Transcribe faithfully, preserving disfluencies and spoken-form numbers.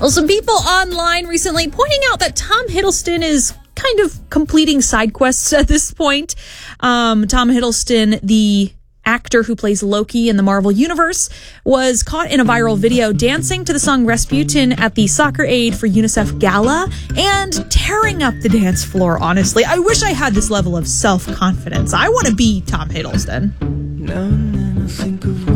Well, some people online recently pointing out that Tom Hiddleston is kind of completing side quests at this point. Um, Tom Hiddleston, the actor who plays Loki in the Marvel Universe, was caught in a viral video dancing to the song Rasputin at the Soccer Aid for UNICEF Gala and tearing up the dance floor, honestly. I wish I had this level of self-confidence. I want to be Tom Hiddleston. Now and then I think of